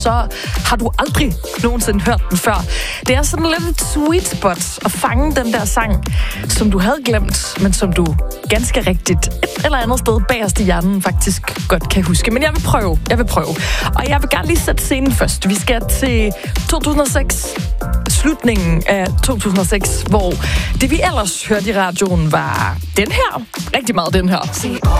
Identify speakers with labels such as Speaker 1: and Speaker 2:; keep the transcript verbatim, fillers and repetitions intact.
Speaker 1: så har du aldrig nogensinde hørt den før. Det er sådan lidt et sweet spot at fange den der sang, som du havde glemt, men som du ganske rigtigt et eller andet sted bagerst i hjernen faktisk godt kan huske. Men jeg vil prøve, jeg vil prøve. Og jeg vil gerne lige sætte scenen først. Vi skal til to tusind og seks, slutningen af to tusind og seks, hvor det vi ellers hørte i radioen var den her, rigtig meget den her.